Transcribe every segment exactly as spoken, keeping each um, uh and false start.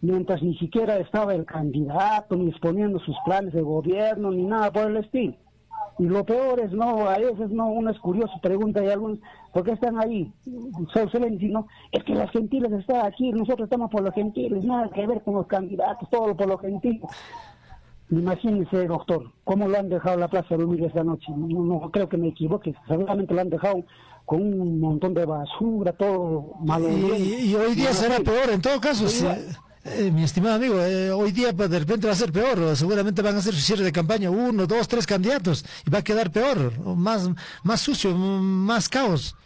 mientras ni siquiera estaba el candidato, ni exponiendo sus planes de gobierno, ni nada por el estilo. Y lo peor es, no, a veces no, uno es curioso, pregunta y algunos, ¿por qué están ahí? Se suelen decir, no, es que los gentiles están aquí, nosotros estamos por los gentiles, nada que ver con los candidatos, todo por los gentiles. Imagínense, doctor, cómo lo han dejado la Plaza de Humilde esta noche. No, no creo que me equivoque, seguramente lo han dejado con un montón de basura, todo malo. Y, y, y hoy día será peor, en todo caso. Sí. Eh, mi estimado amigo, eh, hoy día de repente va a ser peor, seguramente van a hacer su cierre de campaña, uno, dos, tres candidatos, y va a quedar peor, más, más sucio, más caos.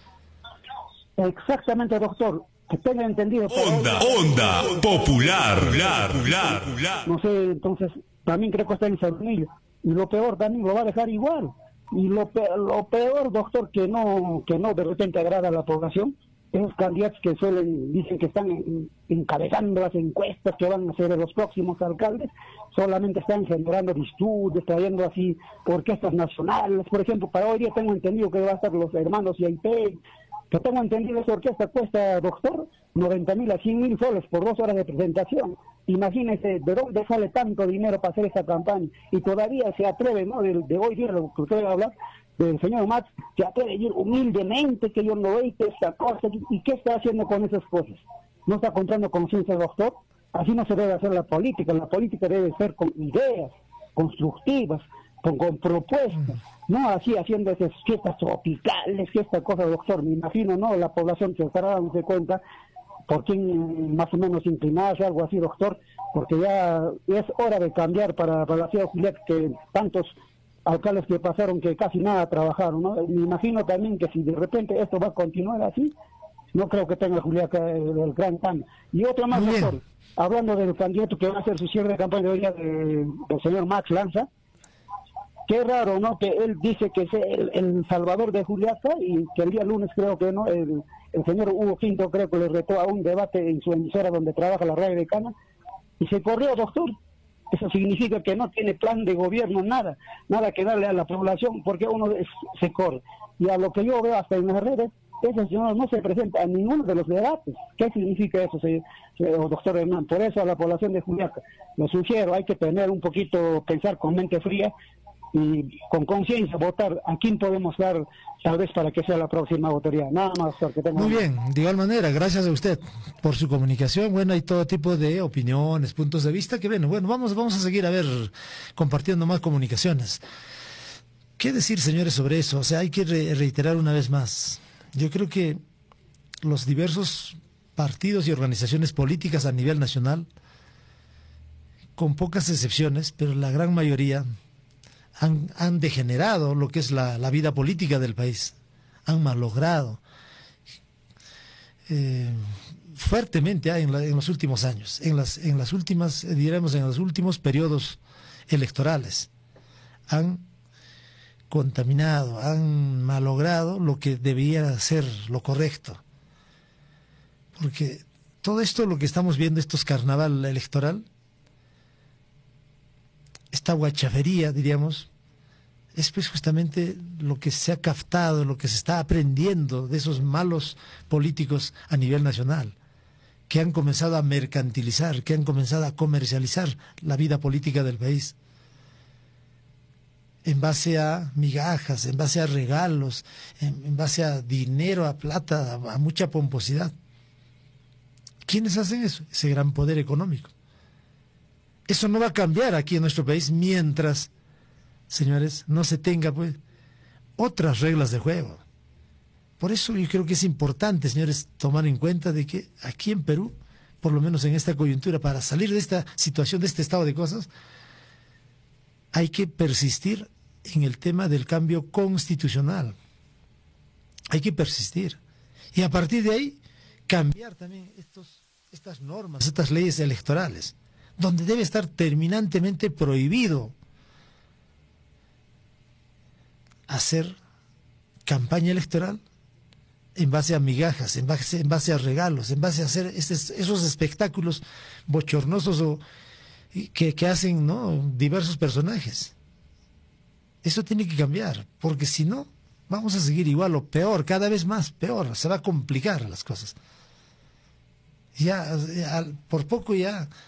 Exactamente, doctor, que tenga entendido. Onda, onda, popular, popular, popular, popular. No sé, entonces, también creo que está en Salmillo, y lo peor también lo va a dejar igual, y lo peor, lo peor, doctor, que no, que no de repente agrada a la población, esos candidatos que suelen, dicen que están encabezando las encuestas que van a ser de los próximos alcaldes, solamente están generando disturbios, trayendo así orquestas nacionales. Por ejemplo, para hoy día tengo entendido que va a estar los hermanos Y I P, que tengo entendido esa orquesta cuesta, doctor, noventa mil a cien mil soles por dos horas de presentación. Imagínese de dónde sale tanto dinero para hacer esta campaña, y todavía se atreve, ¿no?, de, de hoy día, lo que usted va a hablar, del señor Max, se atreve a decir humildemente que yo no veo esta cosa, y qué está haciendo con esas cosas. No está encontrando conciencia, doctor. Así no se debe hacer la política. La política debe ser con ideas constructivas, con, con propuestas, no así haciendo esas fiestas tropicales, que esta cosa, doctor. Me imagino, ¿no?, la población que estará dándose cuenta por quién más o menos inclinarse, algo así, doctor, porque ya es hora de cambiar para, para la ciudad de Juliaca, que tantos alcaldes que pasaron que casi nada trabajaron, ¿no? Me imagino también que si de repente esto va a continuar así, no creo que tenga Juliaca el, el gran cambio. Y otro más, doctor, hablando del candidato que va a hacer su cierre de campaña de hoy día, de, del señor Max Lanza, qué raro, ¿no?, que él dice que es el, el salvador de Juliaca, y que el día lunes creo que no, el, el señor Hugo Quinto creo que le retó a un debate en su emisora donde trabaja la radio de Cana, y se corrió, doctor. Eso significa que no tiene plan de gobierno, nada, nada que darle a la población, porque uno es, se corre. Y a lo que yo veo hasta en las redes, ese señor no se presenta a ninguno de los debates. ¿Qué significa eso, señor, señor doctor Hernán? Por eso a la población de Juliaca, lo sugiero, hay que tener un poquito, pensar con mente fría y con conciencia, votar a quién podemos dar, tal vez, para que sea la próxima autoridad. Nada más, doctor, que tenga. Muy bien, de igual manera, gracias a usted por su comunicación. Bueno, hay todo tipo de opiniones, puntos de vista, que bueno, bueno, vamos, vamos a seguir a ver, compartiendo más comunicaciones. ¿Qué decir, señores, sobre eso? O sea, hay que re reiterar una vez más. Yo creo que los diversos partidos y organizaciones políticas a nivel nacional, con pocas excepciones, pero la gran mayoría, han, han degenerado lo que es la, la vida política del país, han malogrado eh, fuertemente en, la, en los últimos años, en las, en las últimas, eh, diremos, en los últimos periodos electorales, han contaminado, han malogrado lo que debía ser lo correcto. Porque todo esto, lo que estamos viendo, estos carnaval electoral, esta guachafería, diríamos, es pues justamente lo que se ha captado, lo que se está aprendiendo de esos malos políticos a nivel nacional, que han comenzado a mercantilizar, que han comenzado a comercializar la vida política del país, en base a migajas, en base a regalos, en, en base a dinero, a plata, a, a mucha pomposidad. ¿Quiénes hacen eso? Ese gran poder económico. Eso no va a cambiar aquí en nuestro país mientras, señores, no se tenga pues otras reglas de juego. Por eso yo creo que es importante, señores, tomar en cuenta de que aquí en Perú, por lo menos en esta coyuntura, para salir de esta situación, de este estado de cosas, hay que persistir en el tema del cambio constitucional. Hay que persistir. Y a partir de ahí, cambiar también estos, estas normas, estas leyes electorales, donde debe estar terminantemente prohibido hacer campaña electoral en base a migajas, en base, en base a regalos, en base a hacer estos, esos espectáculos bochornosos o, que, que hacen, ¿no?, diversos personajes. Eso tiene que cambiar, porque si no, vamos a seguir igual o peor, cada vez más peor, se va a complicar las cosas. Ya, ya por poco ya